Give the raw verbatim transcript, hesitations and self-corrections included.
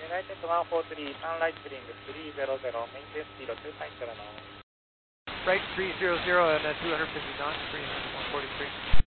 United one four three, sunlight link three zero zero, maintain speed of two five seven zero. Right three zero zero and uh, two fifty knots, three one forty-three.